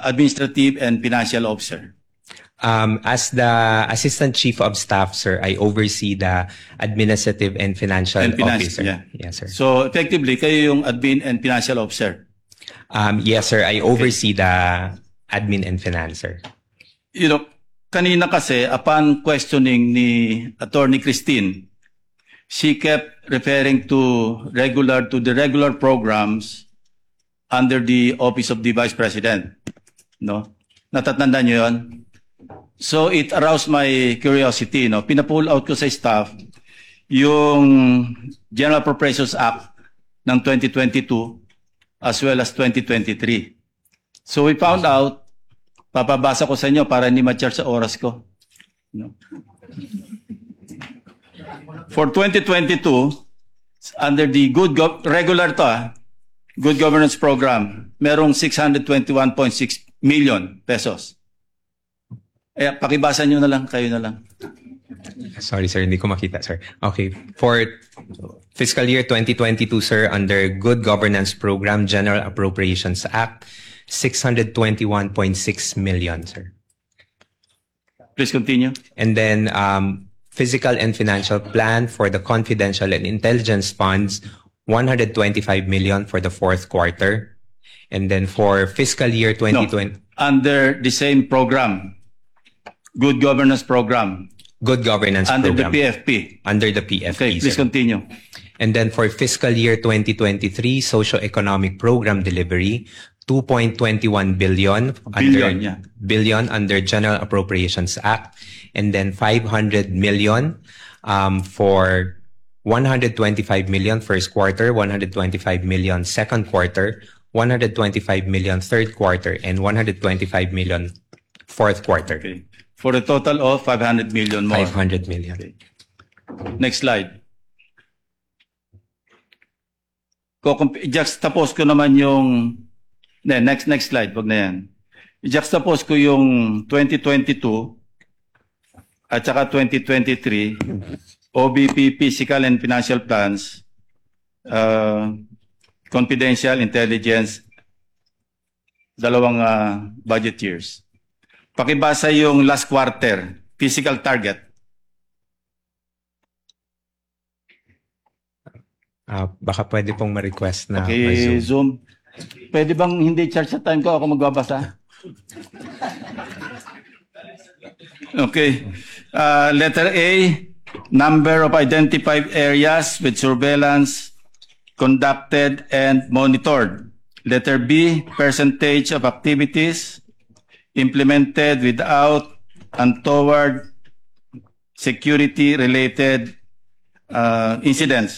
Administrative and Financial Officer? As the Assistant Chief of Staff, sir, I oversee the Administrative and Financial Officer. Yeah. Yes, sir. So effectively, kayo yung Admin and Financial Officer? Yes, sir. I oversee the Admin and Finance, sir. You know, kanina kasi, upon questioning ni Attorney Christine, she kept referring to the regular programs under the Office of the Vice President. No? Natatanda nyo yun? So it aroused my curiosity. No? Pinapull out ko sa staff yung General Appropriations Act ng 2022 as well as 2023. So we found out, papabasa ko sa inyo para hindi ma-charge sa oras ko. No? For 2022, under the regular Good Governance Program, merong 621.6 million pesos. Pakibasa nyo na lang, kayo na lang. Sorry, sir. Hindi ko makita, sir. Okay. For fiscal year 2022, sir, under Good Governance Program, General Appropriations Act, 621.6 million, sir. Please continue. And then, Physical and Financial Plan for the Confidential and Intelligence Funds, 125 million for the fourth quarter. And then for fiscal year 2020... No, under the same program, Good Governance Program. Good Governance under Program. Under the PFP. Under the PFP, okay, please sir. Continue. And then for fiscal year 2023, Socio-Economic Program Delivery, 2.21 billion billion under General Appropriations Act, and then 500 million for 125 million first quarter, 125 million second quarter, 125 million third quarter, and 125 million fourth quarter. Okay. For a total of 500 million more. 500 million. Okay. Next slide. Juxtapose ko naman yung next slide, wag na yan. I-juxtapose ko yung 2022 at saka 2023 OBP Physical and Financial Plans, Confidential Intelligence, dalawang budget years. Pakibasa yung last quarter, physical target. Baka pwede pong ma-request na okay, Zoom. Pwede bang hindi charge sa time ko? Ako magbabasa. Okay. Letter A, number of identified areas with surveillance conducted and monitored. Letter B, percentage of activities implemented without untoward security-related incidents.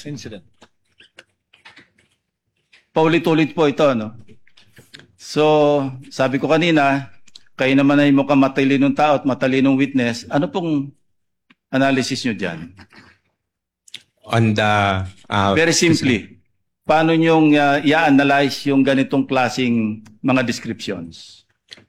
Paulit-ulit po ito, no? So, sabi ko kanina, kayo naman ay mukhang matalinong tao at matalinong witness. Ano pong analysis nyo dyan? On the... Very simply, paano nyo i-analyze yung ganitong klaseng mga descriptions?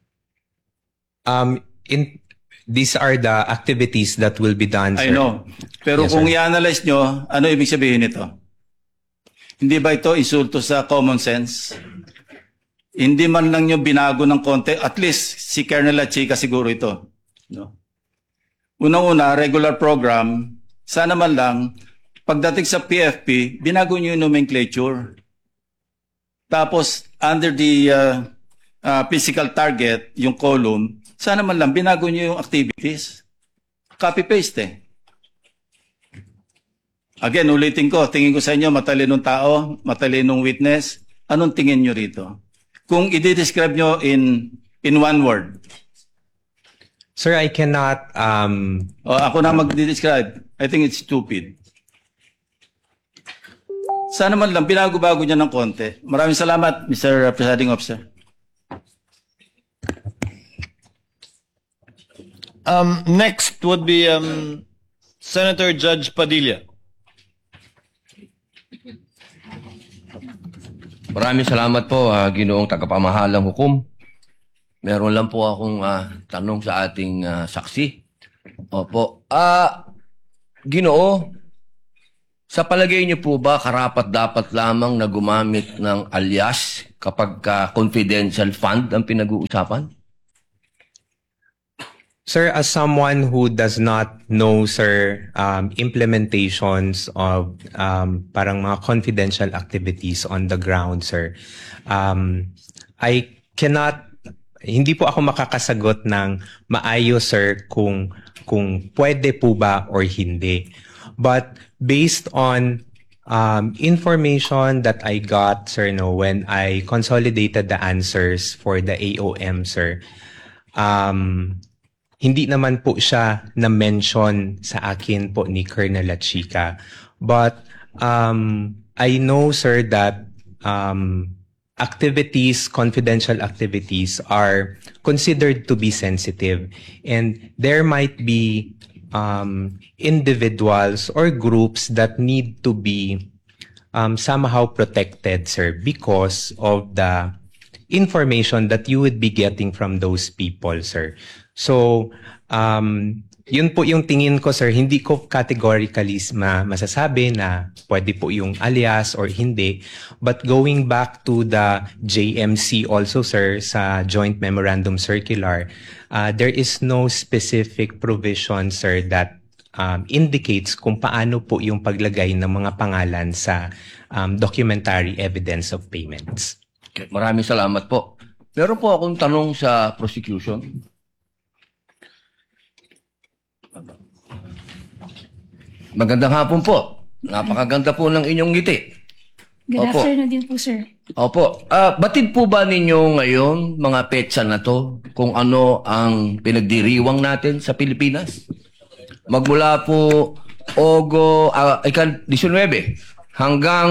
These are the activities that will be done, sir. I know. Pero yes, kung i-analyze nyo, ano ibig sabihin nito? Hindi ba ito insulto sa common sense? Hindi man lang nyo binago ng konti, at least si Colonel Achika siguro ito. No? Unang-una, regular program, sana man lang, pagdating sa PFP, binago nyo yung nomenclature. Tapos, under the physical target, yung column, sana man lang, binago nyo yung activities. Copy-paste eh. Again, ulitin ko, tingin ko sa inyo, matalinong tao, matalinong witness, anong tingin nyo rito? Kung i-describe nyo in one word. Sir, I cannot... ako na mag-describe. I think it's stupid. Sana man lang, binago-bago niya ng konti. Maraming salamat, Mr. Presiding Officer. Next would be Senator Judge Padilla. Maraming salamat po, Ginoong Tagapamahalang Hukom. Meron lang po akong tanong sa ating saksi. Opo. Ginoo, Sa palagay niyo po ba, karapat-dapat lamang na gumamit ng alias kapag confidential fund ang pinag-uusapan? Sir, as someone who does not know, sir, implementations of parang mga confidential activities on the ground, sir, I cannot, hindi po ako makakasagot ng maayos, sir, kung pwede po ba or hindi. But based on information that I got, sir, no, when I consolidated the answers for the AOM, sir, hindi naman po siya na-mention sa akin po ni Colonel Lachica. But I know, sir, that confidential activities are considered to be sensitive. And there might be individuals or groups that need to be somehow protected, sir, because of the information that you would be getting from those people, sir. So, yun po yung tingin ko, sir. Hindi ko categorically masasabi na pwede po yung alias or hindi. But going back to the JMC also, sir, sa Joint Memorandum Circular, there is no specific provision, sir, that indicates kung paano po yung paglagay ng mga pangalan sa documentary evidence of payments. Okay, maraming salamat po. Meron po akong tanong sa prosecution. Magandang hapon po. Napakaganda po ng inyong ngiti. Good Opo. afternoon din po, sir. Opo. Batid po ba ninyo ngayon, mga petsa na to, kung ano ang pinagdiriwang natin sa Pilipinas? Magmula po 19 hanggang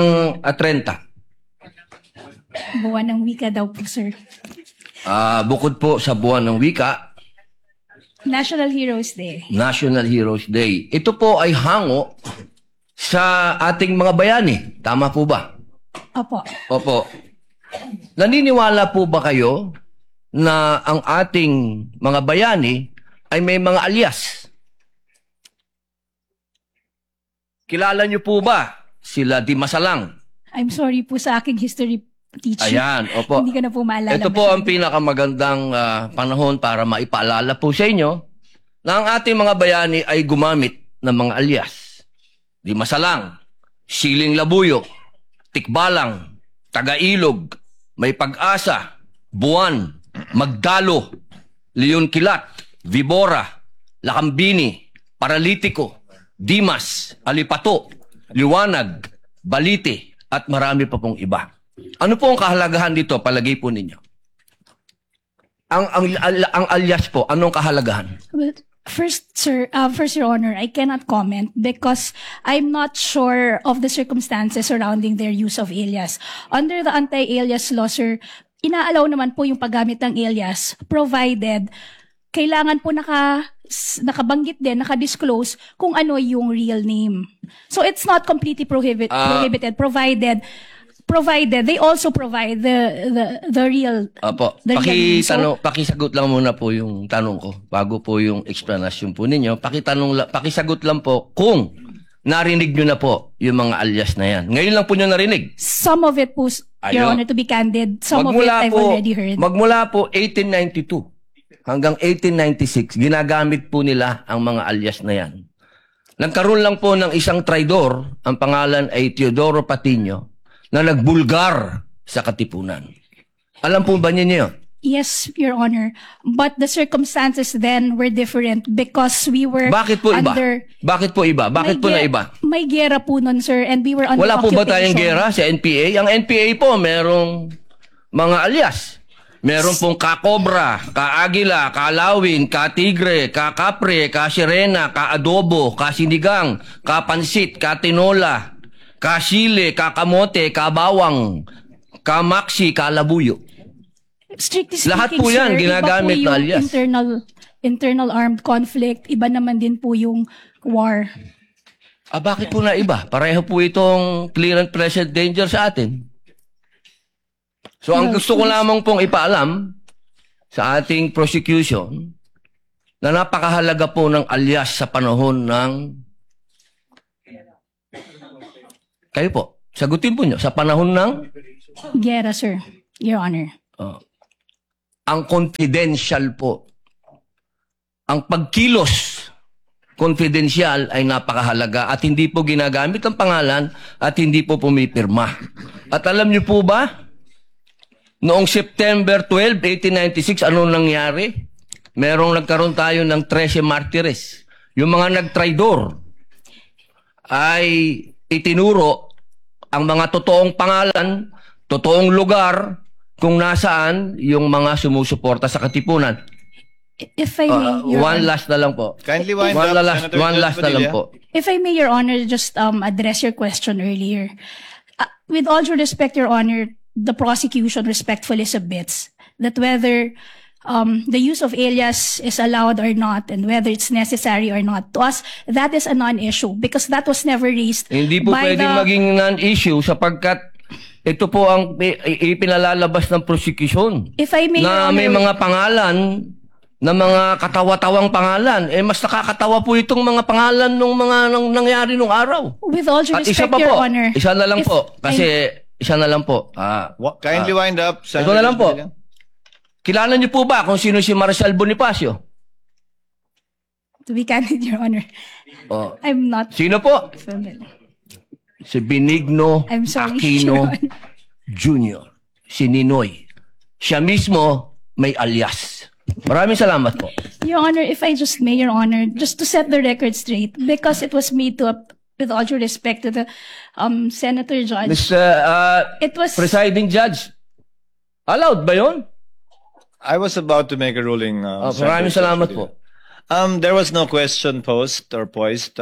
30. Buwan ng wika daw po, sir. Bukod po sa buwan ng wika, National Heroes Day. National Heroes Day. Ito po ay hango sa ating mga bayani. Tama po ba? Opo. Opo. Naniniwala po ba kayo na ang ating mga bayani ay may mga alias? Kilala niyo po ba sila Di Masalang? I'm sorry po sa aking history teacher. Ayan, opo. Hindi ko na po maalala. Ito po ang pinakamagandang panahon para maipaalala po sa inyo na ang ating mga bayani ay gumamit ng mga alias. Di Masalang, Siling Labuyo, Tikbalang, Tagailog, May Pag-asa, Buwan, Magdalo, Leon Kilat, Vibora, Lakambini, Paralitiko, Dimas, Alipato, Liwanag, Balite, at marami pa pong iba. Ano po ang kahalagahan dito, palagay po ninyo? Ang alias po, anong kahalagahan? Well, first, sir, Your Honor, I cannot comment because I'm not sure of the circumstances surrounding their use of alias. Under the anti-alias law, sir, inaalaw naman po yung paggamit ng alias provided kailangan po nakabanggit din, nakadisclose kung ano yung real name. So it's not completely prohibited provided they also provide the real Opo. the real name. So, Pakisagot lang muna po yung tanong ko bago po yung explanation po ninyo. Pakisagot lang po kung narinig nyo na po yung mga alias na yan. Ngayon lang po nyo narinig. some of it po, Your Honor, to be candid, some of it I've already heard. Magmula po 1892 hanggang 1896, ginagamit po nila ang mga alias na yan. Nagkaroon lang po ng isang traidor, ang pangalan ay Teodoro Patiño, na nagbulgar sa Katipunan. Alam po ba niyo yun? Yes, Your Honor. But the circumstances then were different because we were Bakit po iba? under... Bakit po iba? Bakit po na iba? May gera po nun, sir, and we were under Wala po ba occupation. tayong gera sa NPA? Ang NPA po, merong mga alias. Meron pong ka-Cobra, ka-Agila, ka-Lawin, ka-Tigre, ka-Kapre, ka-Sirena, ka-Adobo, ka-Sinigang, ka-Pansit, ka-Tinola, ka-Sile, ka-Kamote, ka-Bawang, ka-Maxi, ka-Labuyo. Strictly speaking, Lahat po yan, sir, ginagamit iba na po alias. yung internal armed conflict, iba naman din po yung war. Bakit po na iba? Pareho po itong clear and present danger sa atin. So, ang gusto ko lamang pong ipaalam sa ating prosecution na napakahalaga po ng alias sa panahon ng Kayo po, sagutin po nyo. Sa panahon ng Gera, sir. Your Honor. ang confidential po. Ang pagkilos confidential ay napakahalaga at hindi po ginagamit ang pangalan at hindi po pumipirma. At alam niyo po ba, noong September 12, 1896, ano nangyari? Nagkaroon tayo ng 13 martires. Yung mga nagtraidor ay itinuro ang mga totoong pangalan, totoong lugar, kung nasaan yung mga sumusuporta sa Katipunan. If I may, Your One Honor. last na lang po. Kindly wind One up, last, Senator one Judge last na lang Padilla. po. If I may, Your Honor, just address your question earlier. With all due respect, Your Honor, the prosecution respectfully submits that whether the use of alias is allowed or not and whether it's necessary or not, to us, that is a non-issue because that was never raised Hindi po by pwedeng maging non-issue sapagkat ito po ang ipinalalabas ng prosecution. If I may, Na Your may Honor, mga pangalan, na mga katawa-tawang pangalan. Mas nakakatawa po itong mga pangalan ng mga nangyari nung araw. with all due At isa respect, pa Your po, Honor. isa na lang if po. Kasi, isa na lang po. Kindly wind up, Ito na lang po. Kilala niyo po ba kung sino si Marcial Bonifacio? To be candid, Your Honor, Oh. I'm not Sino po? familiar. Si Benigno I'm sorry, Aquino Your Honor. Jr. Si Ninoy. Siya mismo may alias. Maraming salamat po. Your Honor, if I just may, Your Honor, just to set the record straight, because it was made to, with all due respect to the Senator Judge, Mr. it was Presiding Judge, allowed ba yun? I was about to make a ruling. Senator Maraming Judge salamat Padilla. po. There was no question posed or poised.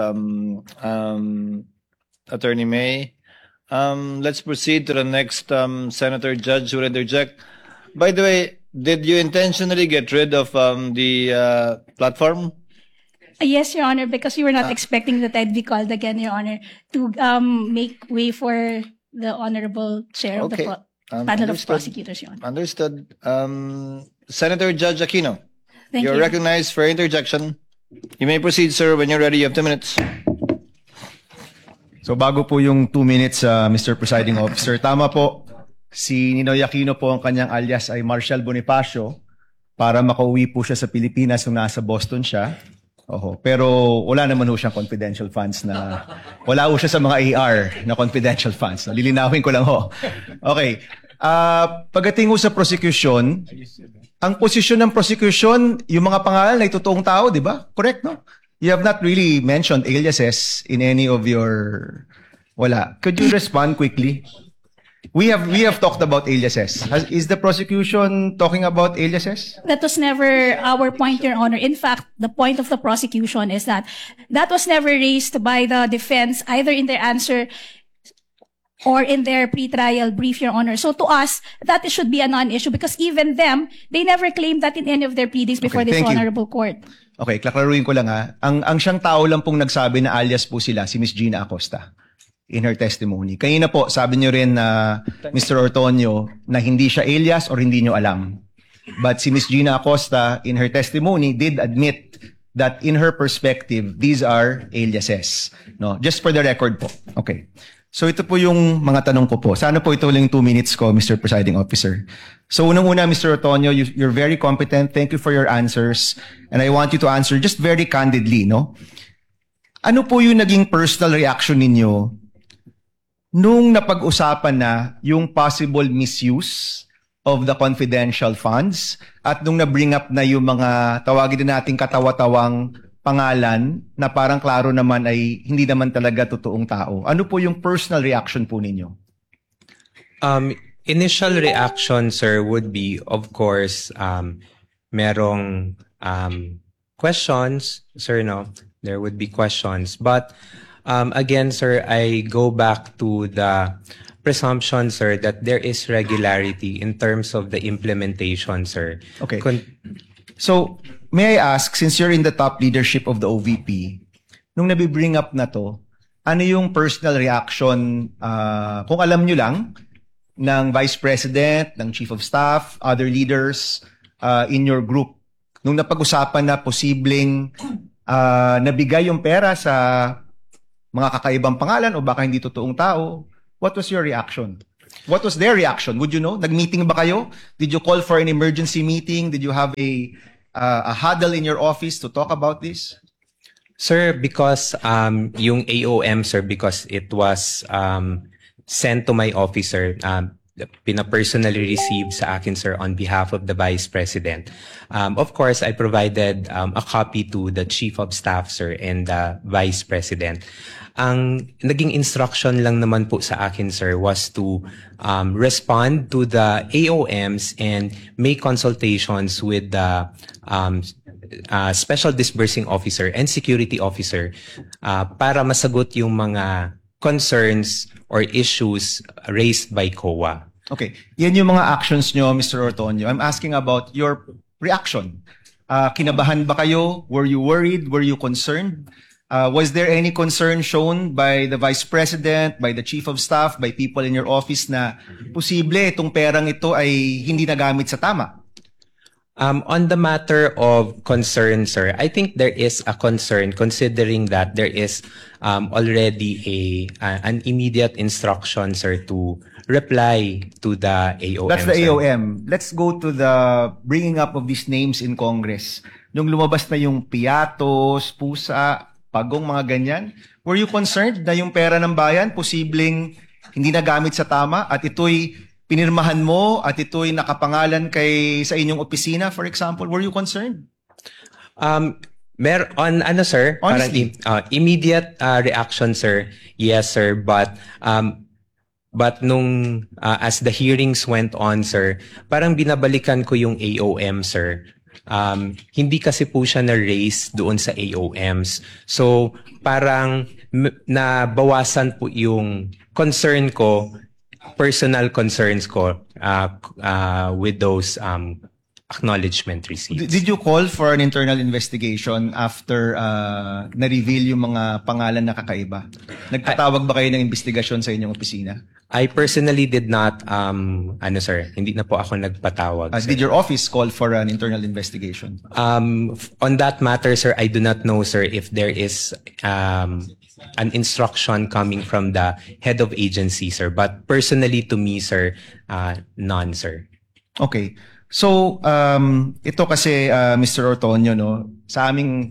Attorney May. Let's proceed to the next Senator Judge who will interject. By the way, did you intentionally get rid of the platform? yes, Your Honor, because you were not expecting that I'd be called again, Your Honor, to make way for the Honorable Chair of the Okay. panel of Understood. prosecutors, Your Honor. Understood. Senator Judge Aquino, Thank you're you. recognized for interjection. You may proceed, sir, when you're ready. You have 2 minutes. So bago po yung 2 minutes, Mr. Presiding Officer, tama po, si Ninoy Aquino po ang kanyang alias ay Marcial Bonifacio para makauwi po siya sa Pilipinas nung nasa Boston siya. Oho. Pero wala naman ho siyang confidential funds na, wala ho siya sa mga AR na confidential funds. Lilinawin ko lang ho. Okay. Pagdating ho sa prosecution, ang posisyon ng prosecution, yung mga pangalan ay totoong tao, di ba? Correct, no? You have not really mentioned aliases in any of your... Wala. Could you respond quickly? We have talked about aliases. Is the prosecution talking about aliases? That was never our point, Your Honor. In fact, the point of the prosecution is that that was never raised by the defense, either in their answer or in their pretrial brief, Your Honor. So to us, that should be a non-issue because even them, they never claimed that in any of their pleadings before Okay, this thank you. honorable court. Okay, klaklaruin ko lang ha. Ang siyang tao lang pong nagsabi na alias po sila, si Miss Gina Acosta, in her testimony. Kanina po, sabi niyo rin na Mr. Ortonio na hindi siya alias or hindi niyo alam. But si Miss Gina Acosta, in her testimony, did admit that in her perspective, these are aliases. No, just for the record po. Okay. So ito po yung mga tanong ko po. Sana po ito lang 2 minutes ko, Mr. Presiding Officer. So unang-una, Mr. Ortonio, you're very competent. Thank you for your answers. And I want you to answer just very candidly, no? Ano po yung naging personal reaction ninyo nung napag-usapan na yung possible misuse of the confidential funds at nung na-bring up na yung mga tawagin din nating katawa-tawang pangalan na parang klaro naman ay hindi naman talaga totoong tao. Ano po yung personal reaction po ninyo? Initial reaction, sir, would be, of course, merong questions, sir, no? There would be questions. But again, sir, I go back to the presumption, sir, that there is regularity in terms of the implementation, sir. Okay. So, may I ask, since you're in the top leadership of the OVP, nung nabibring up na to, ano yung personal reaction, kung alam nyo lang, ng Vice President, ng Chief of Staff, other leaders in your group, nung napag-usapan na posibleng nabigay yung pera sa mga kakaibang pangalan o baka hindi totoong tao. What was your reaction? What was their reaction? Would you know? Nag-meeting ba kayo? Did you call for an emergency meeting? Did you have a huddle in your office to talk about this? Sir, because yung AOM, sir, because it was sent to my office, sir, pina-personally received sa akin, sir, on behalf of the Vice President. Of course, I provided a copy to the Chief of Staff, sir, and the Vice President. Ang naging instruction lang naman po sa akin, sir, was to respond to the AOMs and make consultations with the Special Disbursing Officer and Security Officer para masagot yung mga concerns or issues raised by COA. Okay. Yan yung mga actions nyo, Mr. Ortonio. I'm asking about your reaction. Kinabahan ba kayo? Were you worried? Were you concerned? Was there any concern shown by the Vice President, by the Chief of Staff, by people in your office na posible itong perang ito ay hindi nagamit sa tama? On the matter of concern, sir, I think there is a concern considering that there is already an immediate instruction, sir, to reply to the AOM. That's the sir. AOM. Let's go to the bringing up of these names in Congress. Nung lumabas na yung Piatos, Pusa, Pagong, mga ganyan, were you concerned na yung pera ng bayan posibleng hindi nagamit sa tama at ito'y pinirmahan mo at ito'y nakapangalan sa inyong opisina, for example? Were you concerned? Sir, Honestly. parang immediate reaction, sir. Yes, sir, but nung as the hearings went on, sir, parang binabalikan ko yung AOM, sir. Hindi kasi po siya na-raise doon sa AOMs. So, parang nabawasan po yung concern ko, personal concerns ko with those acknowledgement receipts. Did you call for an internal investigation after na-reveal yung mga pangalan na kakaiba? Nagpatawag ba kayo ng investigasyon sa inyong opisina? I personally did not, sir, hindi na po ako nagpatawag. Sir. Did your office call for an internal investigation? On that matter, sir, I do not know, sir, if there is an instruction coming from the head of agency, sir. But personally to me, sir, none, sir. Okay. So, ito kasi, Mr. Ortonio, no, sa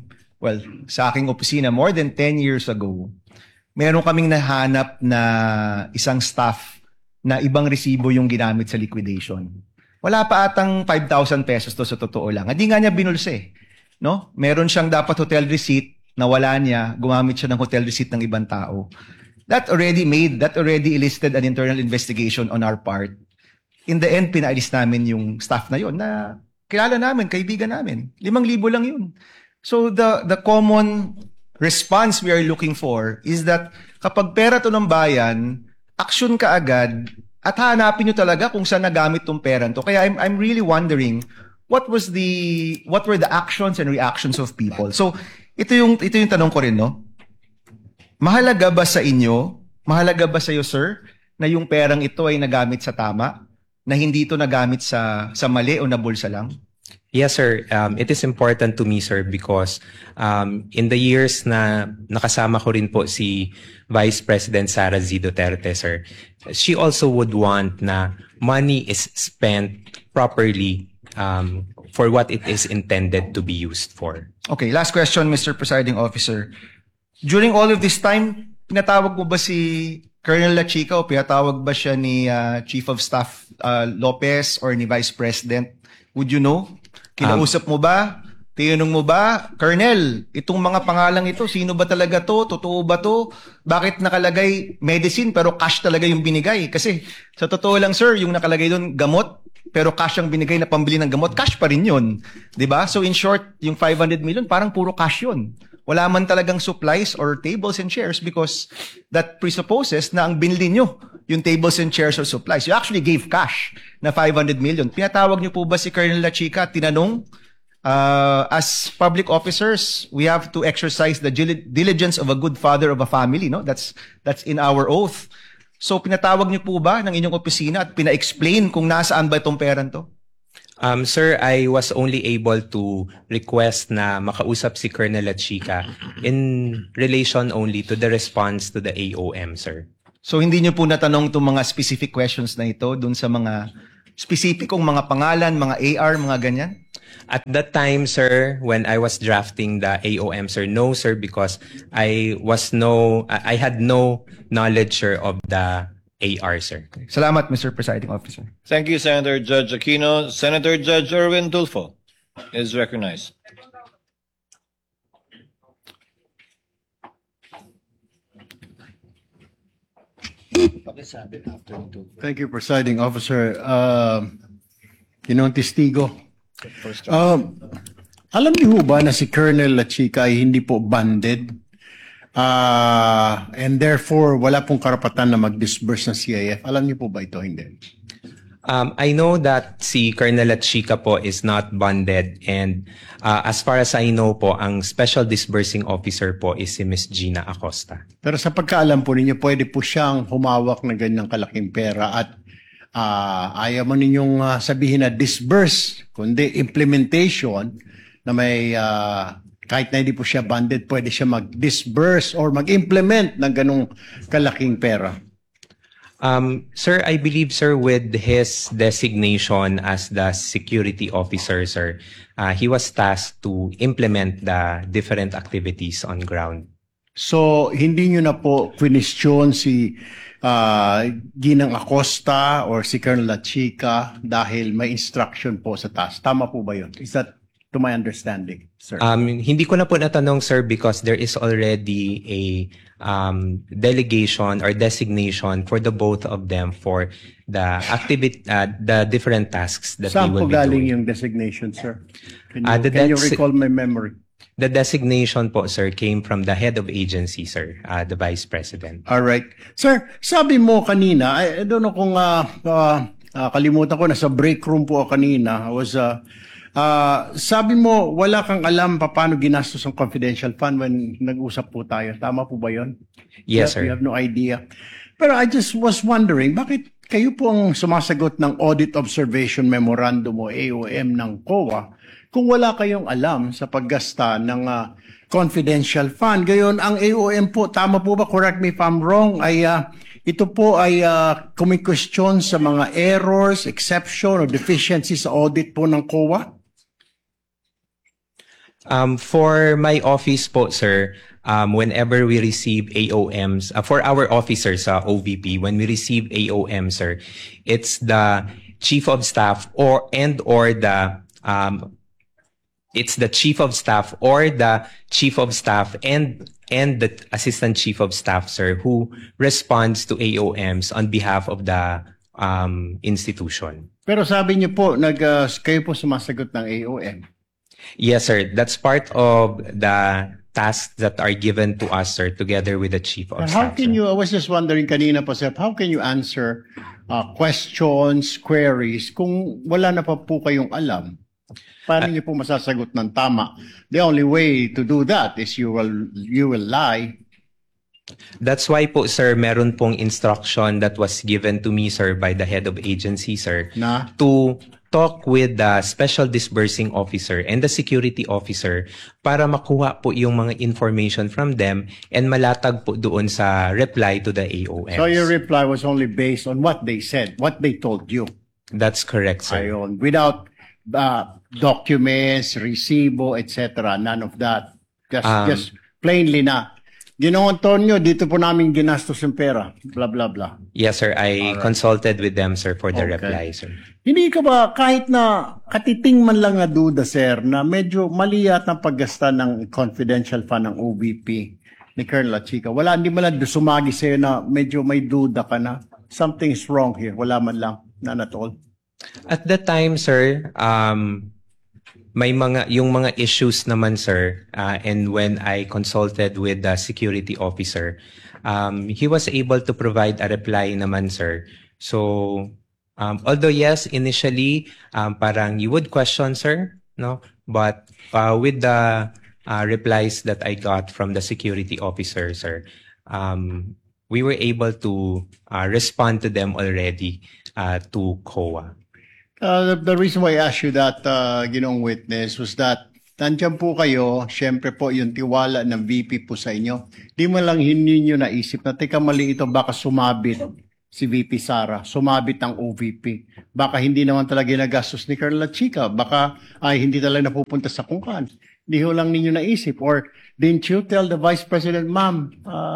aking opisina, more than 10 years ago, meron kaming nahanap na isang staff na ibang resibo yung ginamit sa liquidation. Wala pa atang 5,000 pesos to sa totoo lang. Hindi nga niya binulse. No? Meron siyang dapat hotel receipt na wala niya, gumamit siya ng hotel receipt ng ibang tao. That already elicited an internal investigation on our part. In the end, pinaalis namin yung staff na yon na kilala namin, kaibigan namin. 5,000 lang yun. So the common response we are looking for is that kapag pera to ng bayan, action ka agad at hanapin nyo talaga kung saan nagamit tong pera to. Kaya I'm really wondering what were the actions and reactions of people. So ito yung tanong ko rin, no? Mahalaga ba sa iyo, sir, na yung perang ito ay nagamit sa tama? Na hindi ito nagamit sa mali o nabulsa lang? Yes, sir. It is important to me, sir, because in the years na nakasama ko rin po si Vice President Sara Z. Duterte, sir, she also would want na money is spent properly for what it is intended to be used for. Okay, last question, Mr. Presiding Officer. During all of this time, pinatawag mo ba si Colonel La Chica o pinatawag ba siya ni Chief of Staff Lopez or ni Vice President? Would you know? Kinausap mo ba? Tinanong mo ba? Colonel, itong mga pangalang ito, sino ba talaga to? Totoo ba to? Bakit nakalagay medicine pero cash talaga yung binigay? Kasi sa totoo lang, sir, yung nakalagay doon gamot pero cash ang binigay na pambili ng gamot, cash pa rin yun. 'Di ba? So in short, yung 500 million parang puro cash yun. Wala man talagang supplies or tables and chairs because that presupposes na ang binili nyo yung tables and chairs or supplies. You actually gave cash na 500 million. Pinatawag nyo po ba si Colonel La Chica at tinanong, as public officers, we have to exercise the diligence of a good father of a family, no? That's in our oath. So pinatawag niyo po ba ng inyong opisina at pina-explain kung nasaan ba itong perang to? Sir, I was only able to request na makausap si Colonel Lachica in relation only to the response to the AOM, sir. So hindi niyo po natanong itong mga specific questions na ito dun sa mga specificong mga pangalan, mga AR, mga ganyan? At that time, sir, when I was drafting the AOM, sir, no, sir, because I had no knowledge, sir, of the AR, sir. Salamat, Mr. Presiding Officer. Thank you, Senator Judge Aquino. Senator Judge Erwin Tulfo is recognized. Thank you, Presiding Officer. Testigo. Alam niyo ba na si Colonel Lachica ay hindi po banded? And therefore, wala pong karapatan na mag-disburse ng CIF. Alam niyo po ba ito? Hindi. I know that si Colonel Lachica po is not bonded, and as far as I know po, ang special disbursing officer po is si Ms. Gina Acosta. Pero sa pagkaalam po ninyo, pwede po siyang humawak ng ganyang kalaking pera at ayaw mo ninyong sabihin na disburse, kundi implementation na may kahit na hindi po siya banded, pwede siya mag-disburse or mag-implement ng ganong kalaking pera. Sir, I believe, sir, with his designation as the security officer, sir, he was tasked to implement the different activities on ground. So, hindi nyo na po question si Ginang Acosta or si Colonel Lachica dahil may instruction po sa task. Tama po ba yun? Is that to my understanding, sir? Hindi ko na po natanong, sir, because there is already a delegation or designation for the both of them for the the different tasks that Saan they will po be galing doing. yung designation, sir? Can The you recall my memory? The designation po, sir, came from the head of agency, sir, the vice president. All right. Sir, sabi mo kanina, I don't know kung kalimutan ko, nasa break room po ako kanina. Sabi mo, wala kang alam paano ginastos ang confidential fund when nag-usap po tayo. Tama po ba yun? Yes, sir. You have no idea. Pero I just was wondering, bakit kayo po ang sumasagot ng Audit Observation Memorandum o AOM ng COA kung wala kayong alam sa paggasta ng confidential fund? Gayon, ang AOM po, tama po ba, correct me if I'm wrong, ay ito po ay kumikwestiyon sa mga errors, exception, or deficiencies sa audit po ng COA? For my office po, sir, whenever we receive AOMs, for our officers sa OVP, when we receive AOM, sir, it's the chief of staff or the it's the chief of staff or the chief of staff and the assistant chief of staff, sir, who responds to AOMs on behalf of the institution. Pero sabi niyo po, kayo po sumasagot ng AOM. Yes, sir. That's part of the tasks that are given to us, sir, together with the chief of But how staff. can sir. you, I was just wondering kanina po, sir, how can you answer questions, queries, kung wala na pa po kayong alam? Paano niyo po masasagot ng tama? The only way to do that is you will lie. That's why po, sir, meron pong instruction that was given to me, sir, by the head of agency, sir, Na? to talk with the special disbursing officer and the security officer para makuha po yung mga information from them and malatag po doon sa reply to the AOMs. So your reply was only based on what they said, what they told you. That's correct, sir. Ayon. Without documents, resibo, etc. None of that. Just plainly na. Ginoong Antonio, dito po namin ginastos yung pera. Blah, blah, blah. Yes, sir. I consulted with them, sir, for the Okay. reply, sir. Hindi ka ba, kahit na katiting man lang na duda, sir, na medyo mali yata ang paggasta ng confidential fund ng OVP ni Colonel Lachica. Wala, hindi mo lang sumagi sa'yo na medyo may duda ka na. Something is wrong here. Wala man lang. None at all. At that time, sir, may yung mga issues naman, sir, and when I consulted with the security officer, he was able to provide a reply naman, sir. So, although yes, initially, parang you would question, sir, no? But with the replies that I got from the security officer, sir, we were able to respond to them already to COA. The reason why I asked you that, Ginoong Witness, was that nandiyan po kayo, syempre po yung tiwala ng VP po sa inyo. Di mo lang ninyo naisip na, teka mali ito, baka sumabit si VP Sara, sumabit ang OVP. Baka hindi naman talaga nagastos ni Carla Chica, baka ay hindi talaga napupunta sa kungkan. Hindi ho lang ninyo naisip. Or didn't you tell the Vice President, ma'am,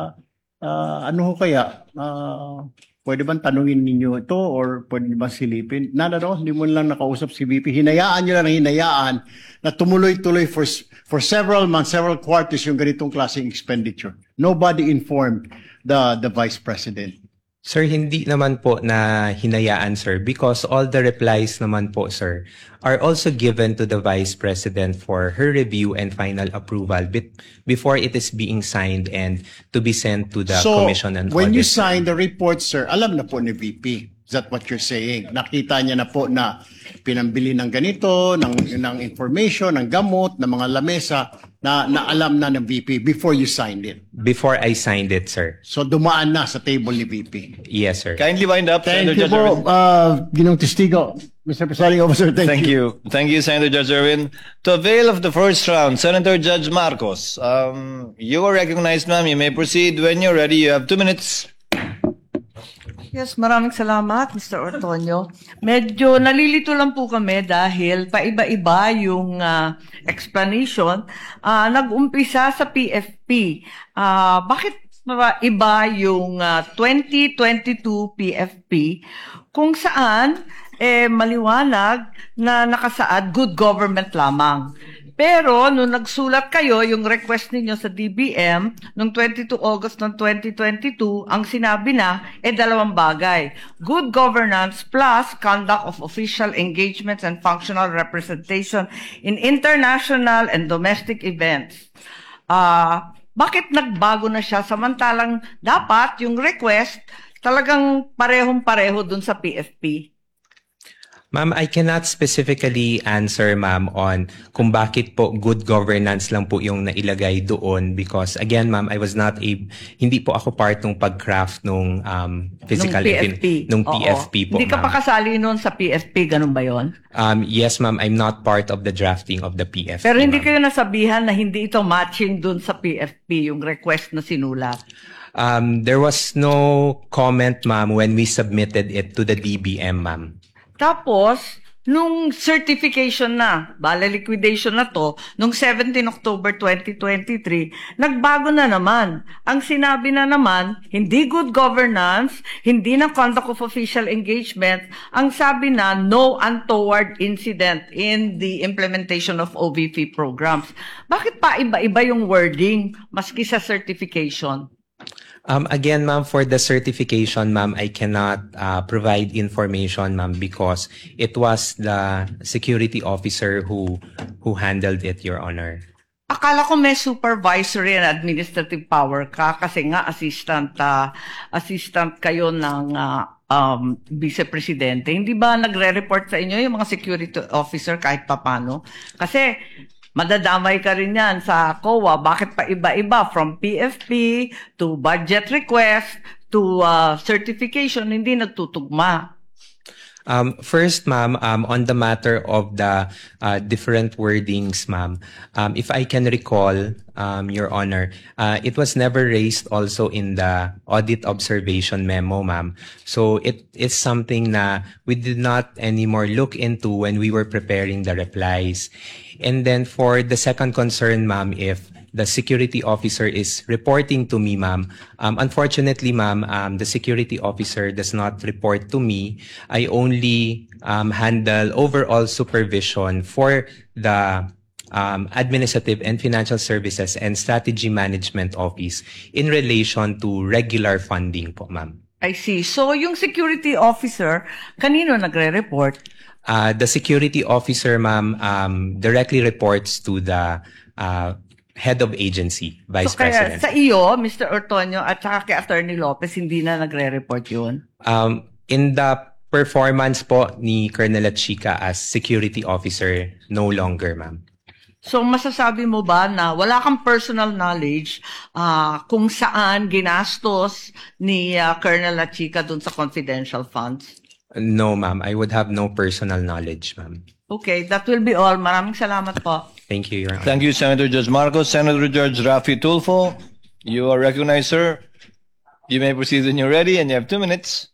ano ho kaya? Pwede bang tanungin ninyo ito or pwede bang silipin? Hindi mo lang nakausap si VP. Hinayaan nyo lang hinayaan na tumuloy-tuloy for several months, several quarters yung ganitong klaseng expenditure. Nobody informed the Vice President. Sir, hindi naman po na hinayaan, sir, because all the replies naman po, sir, are also given to the Vice President for her review and final approval before it is being signed and to be sent to the Commission and when you Audit. sign the report, sir, alam na po ni VP. Is that what you're saying? Nakita niya na po na pinambili ng ganito, ng information, ng gamot, ng mga lamesa, na alam na ng VP before you signed it. Before I signed it, sir. So dumaan na sa table ni VP. Yes, sir. Kindly wind up, Thank Senator you Judge po, Erwin. Ginong Testigo. Mr. Presiding Officer, thank you. Thank you, Senator Judge Erwin. To avail of the first round, Senator Judge Marcos, you are recognized, ma'am. You may proceed when you're ready. You have 2 minutes. Yes, maraming salamat, Mr. Ortonio. Medyo nalilito lang po kami dahil paiba-iba yung explanation. Nag-umpisa sa PFP. Bakit iba yung 2022 PFP kung saan maliwanag na nakasaad good government lamang? Pero nung nagsulat kayo, yung request ninyo sa DBM, noong 22 August ng 2022, ang sinabi na, dalawang bagay. Good governance plus conduct of official engagements and functional representation in international and domestic events. Bakit nagbago na siya samantalang dapat yung request talagang parehong-pareho dun sa PFP? Ma'am, I cannot specifically answer, ma'am, on kung bakit po good governance lang po yung nailagay doon because, again, ma'am, I was not hindi po ako part ng pag-craft nung physical nung PFP po, Hindi ka ma'am. pa kasali noon sa PFP, ganun ba yon? Yes, ma'am, I'm not part of the drafting of the PFP. Pero hindi ma'am. kayo nasabihan na hindi ito matching dun sa PFP, yung request na sinulat. There was no comment, ma'am, when we submitted it to the DBM, ma'am. Tapos, nung certification na, liquidation na to, nung 17 October 2023, nagbago na naman. Ang sinabi na naman, hindi good governance, hindi na conduct of official engagement, ang sabi na no untoward incident in the implementation of OVP programs. Bakit pa iba-iba yung wording maski sa certification? Again, ma'am, for the certification, ma'am, I cannot provide information, ma'am, because it was the security officer who handled it, Your Honor. Akala ko may supervisory and administrative power ka kasi nga assistant kayo ng Vice Presidente. Hindi ba nagre-report sa inyo yung mga security officer kahit papano? Kasi madadamay ka rin yan sa COA. Bakit pa iba-iba? From PFP to budget request to certification, hindi nagtutugma. First, ma'am, on the matter of the different wordings, ma'am, if I can recall, Your Honor, it was never raised also in the audit observation memo, ma'am. So it is something na we did not anymore look into when we were preparing the replies. And then for the second concern, ma'am, if the security officer is reporting to me, ma'am. Unfortunately, ma'am, the security officer does not report to me. I only handle overall supervision for the Administrative and Financial Services and Strategy Management Office in relation to regular funding po, ma'am. I see. So yung security officer, kanino nagre-report? The security officer, ma'am, directly reports to the head of agency, Vice President. Kaya sa iyo, Mr. Ortonio, at saka kay Attorney Lopez, hindi na nagre-report yun? In the performance po ni Colonel Chica as security officer, no longer, ma'am. So masasabi mo ba na wala kang personal knowledge kung saan ginastos ni Colonel Chica dun sa confidential funds? No, ma'am. I would have no personal knowledge, ma'am. Okay, that will be all. Maraming salamat po. Thank you, Your Honor. Thank you, Senator Judge Marcos. Senator Judge Rafi Tulfo, you are recognized, sir. You may proceed when you're ready, and you have 2 minutes.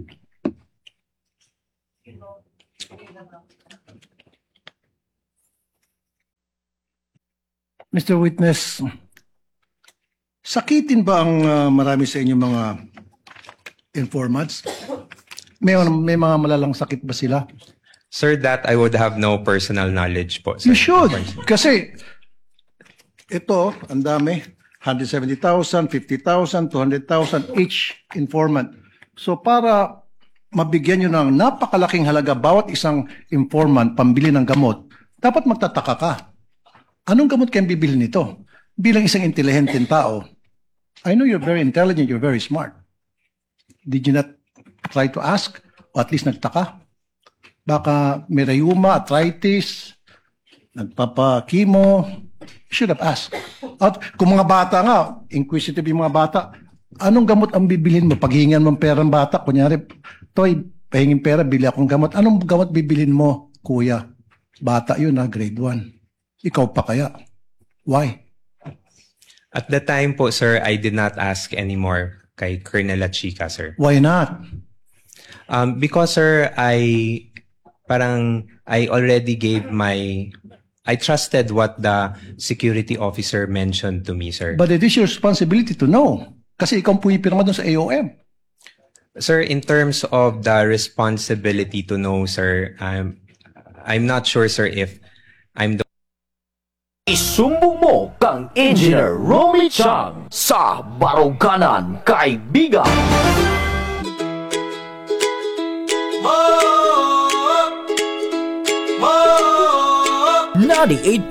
Mr. Witness, sakitin ba ang marami sa inyong mga informants? May mga malalang sakit ba sila? Sir, that I would have no personal knowledge po, sir. You should. Kasi ito, ang dami. 170,000, 50,000, 200,000 each informant. So para mabigyan nyo ng napakalaking halaga bawat isang informant pambili ng gamot, dapat magtataka ka. Anong gamot kayong bibili nito? Bilang isang intelihenteng tao, I know you're very intelligent, you're very smart. Did you not try to ask? O at least nagtaka? Baka may rheuma, arthritis, nagpapa-chemo. You should have asked. At kung mga bata nga, inquisitive yung mga bata, anong gamot ang bibilin mo? Paghingan mo pera ng bata, kunyari, Toy, pahingin pera, bili akong gamot. Anong gamot bibilin mo, kuya? Bata yun na, grade 1. Ikaw pa kaya? Why? At the time po, sir, I did not ask anymore kay Colonel Lachica, sir. Why not? Because, sir, I already gave I trusted what the security officer mentioned to me, sir. But it is your responsibility to know. Kasi ikaw pumipirma doon sa AOM. Sir, in terms of the responsibility to know, sir, I'm not sure, sir, if I'm the Isumbong mo kang Engineer Romy Chang sa Baruganan Kaibigan. 98.1